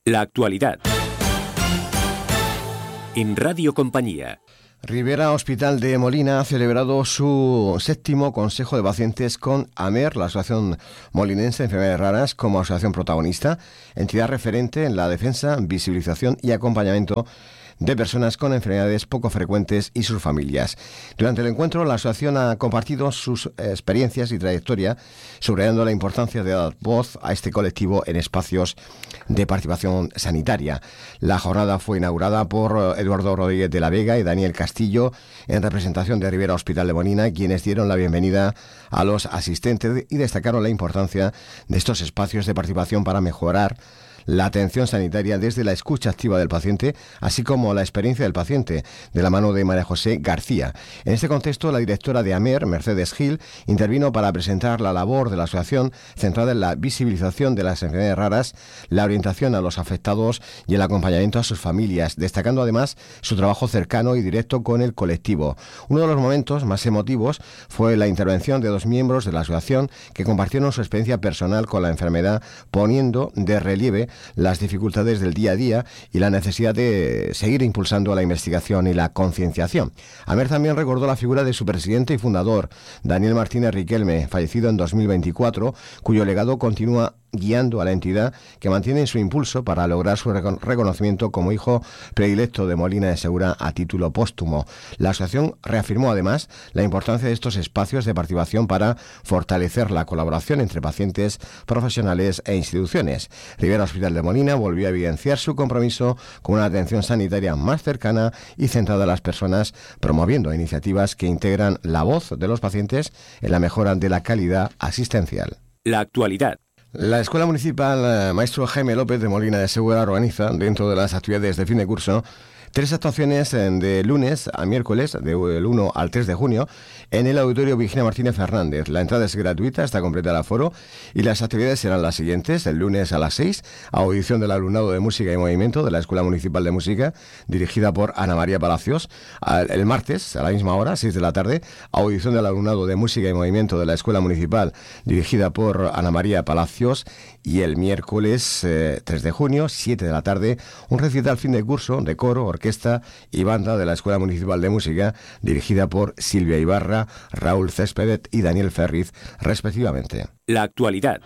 La actualidad. En Radio Compañía. Ribera Hospital de Molina ha celebrado su 7º Consejo de Pacientes con AMER, la Asociación Molinense de Enfermedades Raras, como asociación protagonista, entidad referente en la defensa, visibilización y acompañamiento de personas con enfermedades poco frecuentes y sus familias. Durante el encuentro, la asociación ha compartido sus experiencias y trayectoria, subrayando la importancia de dar voz a este colectivo en espacios de participación sanitaria. La jornada fue inaugurada por Eduardo Rodríguez de la Vega y Daniel Castillo, en representación de Ribera Hospital de Molina, quienes dieron la bienvenida a los asistentes y destacaron la importancia de estos espacios de participación para mejorar la atención sanitaria desde la escucha activa del paciente, así como la experiencia del paciente, de la mano de María José García. En este contexto, la directora de AMER, Mercedes Gil, intervino para presentar la labor de la asociación centrada en la visibilización de las enfermedades raras, la orientación a los afectados y el acompañamiento a sus familias, destacando además su trabajo cercano y directo con el colectivo. Uno de los momentos más emotivos fue la intervención de 2 miembros de la asociación que compartieron su experiencia personal con la enfermedad, poniendo de relieve las dificultades del día a día y la necesidad de seguir impulsando la investigación y la concienciación. AMER también recordó la figura de su presidente y fundador, Daniel Martínez Riquelme, fallecido en 2024, cuyo legado continúa guiando a la entidad, que mantiene su impulso para lograr su reconocimiento como hijo predilecto de Molina de Segura a título póstumo. La asociación reafirmó además la importancia de estos espacios de participación para fortalecer la colaboración entre pacientes, profesionales e instituciones. Ribera Hospital de Molina volvió a evidenciar su compromiso con una atención sanitaria más cercana y centrada en las personas, promoviendo iniciativas que integran la voz de los pacientes en la mejora de la calidad asistencial. La actualidad. La Escuela Municipal Maestro Jaime López de Molina de Segura organiza, dentro de las actividades de fin de curso, 3 actuaciones de lunes a miércoles, del 1 al 3 de junio, en el Auditorio Virginia Martínez Fernández. La entrada es gratuita, está completa el aforo, y las actividades serán las siguientes. El lunes a las 6, audición del alumnado de Música y Movimiento de la Escuela Municipal de Música, dirigida por Ana María Palacios. El martes, a la misma hora, 6 de la tarde, audición del alumnado de Música y Movimiento de la Escuela Municipal, dirigida por Ana María Palacios. Y el miércoles 3 de junio, 7 de la tarde, un recital fin de curso de coro, orquesta y banda de la Escuela Municipal de Música, dirigida por Silvia Ibarra, Raúl Céspedet y Daniel Ferriz, respectivamente. La actualidad.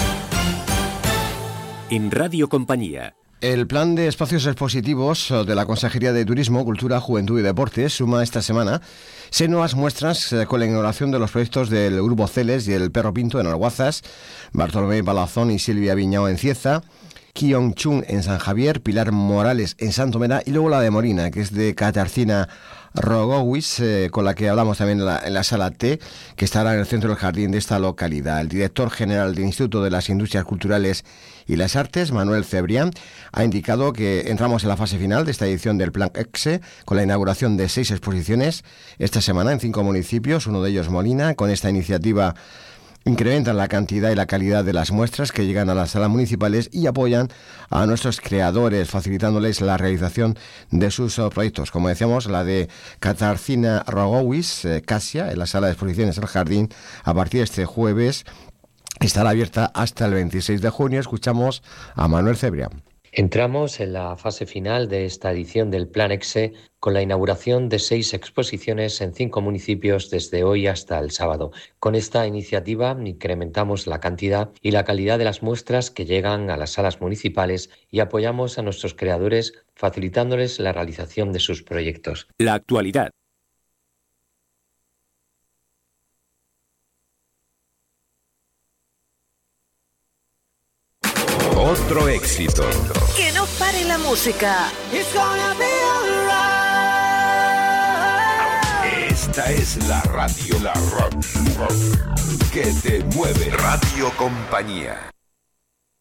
En Radio Compañía. El plan de espacios expositivos de la Consejería de Turismo, Cultura, Juventud y Deportes suma esta semana 6 nuevas muestras con la inauguración de los proyectos del Grupo Celes y el Perro Pinto en Alguazas, Bartolomé Palazón y Silvia Viñao en Cieza, Kion Chun en San Javier, Pilar Morales en Santomera y luego la de Molina, que es de Katarzyna Rogowicz, con la que hablamos también en la sala T, que estará en el centro del jardín de esta localidad. El director general del Instituto de las Industrias Culturales y las Artes, Manuel Cebrián, ha indicado que entramos en la fase final de esta edición del Plan EXE, con la inauguración de 6 exposiciones esta semana en 5 municipios, uno de ellos Molina. Con esta iniciativa incrementan la cantidad y la calidad de las muestras que llegan a las salas municipales y apoyan a nuestros creadores, facilitándoles la realización de sus proyectos. Como decíamos, la de Katarzyna Rogowicz, Casia, en la sala de exposiciones del Jardín, a partir de este jueves, estará abierta hasta el 26 de junio. Escuchamos a Manuel Cebrián. Entramos en la fase final de esta edición del Plan EXE con la inauguración de 6 exposiciones en 5 municipios desde hoy hasta el sábado. Con esta iniciativa incrementamos la cantidad y la calidad de las muestras que llegan a las salas municipales y apoyamos a nuestros creadores facilitándoles la realización de sus proyectos. La actualidad. Otro éxito. Que no pare la música. Esta es la radio que te mueve. Radio Compañía.